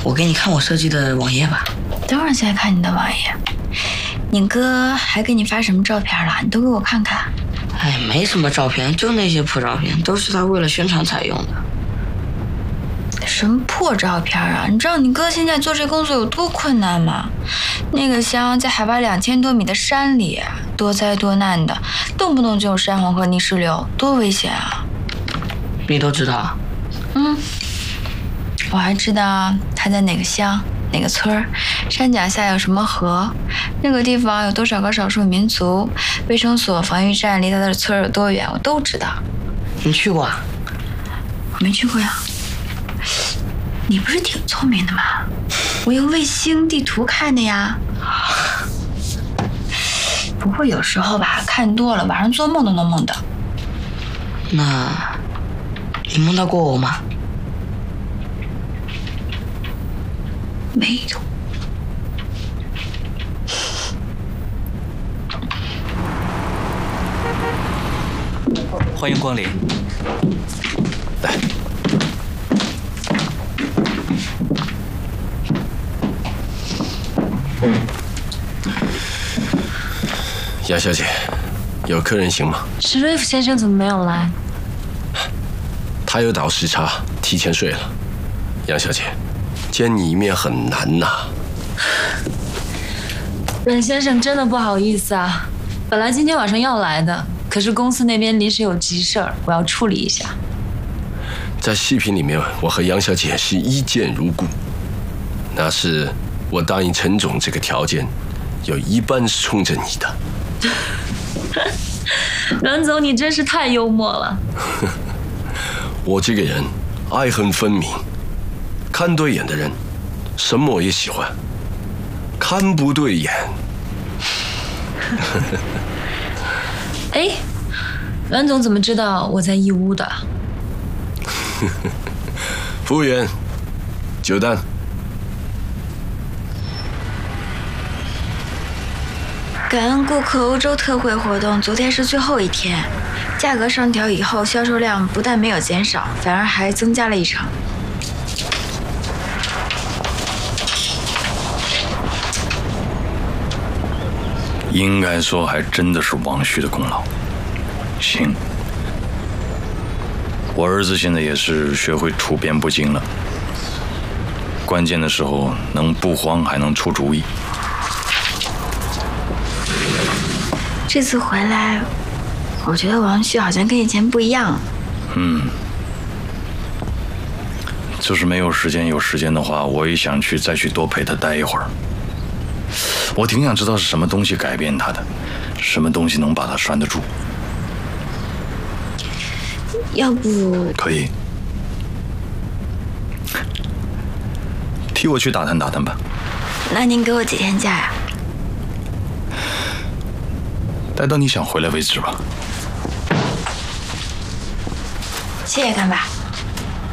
我给你看我设计的网页吧。 当然在看你的网页。你哥还给你发什么照片了？你都给我看看。 哎，没什么照片，就那些破照片，都是他为了宣传才用的。 什么破照片啊？你知道你哥现在做这工作有多困难吗？那个乡在海拔2000多米的山里，多灾多难的，动不动就有山洪和泥石流，多危险啊！ 你都知道？ 我还知道他在哪个乡、哪个村儿，山脚下有什么河，那个地方有多少个少数民族，卫生所、防御站离他的村儿有多远，我都知道。 你去过啊？ 我没去过呀。你不是挺聪明的吗？我用卫星地图看的呀。不过有时候吧，看多了，晚上做梦都能梦到。 那，你梦到过我吗？ 没有。 欢迎光临。 来。杨小姐，有客人行吗？ 史瑞夫先生怎么没有来？ 他有倒时差，提前睡了。杨小姐，见你一面很难呐。 阮先生真的不好意思啊，本来今天晚上要来的，可是公司那边临时有急事儿，我要处理一下。 在戏评里面，我和杨小姐是一见如故，那是我答应陈总这个条件，有一半是冲着你的。 阮总，你真是太幽默了。 我这个人爱恨分明，看对眼的人，什么我也喜欢；看不对眼， 哎，阮总怎么知道我在义乌的？ 服务员，酒单。 感恩顾客欧洲特惠活动，昨天是最后一天，价格上调以后，销售量不但没有减少，反而还增加了1成。 应该说，还真的是王旭的功劳。行，我儿子现在也是学会处变不惊了，关键的时候能不慌还能出主意。 这次回来，我觉得王旭好像跟以前不一样了。 就是没有时间，有时间的话，我也想再去多陪他待一会儿。我挺想知道是什么东西改变他的，什么东西能把他拴得住。 要不可以，替我去打探打探吧。 那您给我几天假呀？ 待到你想回来为止吧。 谢谢干爸。